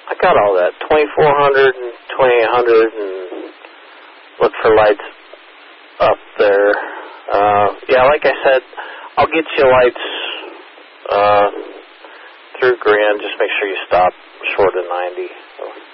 I got all that. 2400 and 2800 and look for lights up there. Yeah, like I said, I'll get you lights through Grand. Just make sure you stop short of 90. So.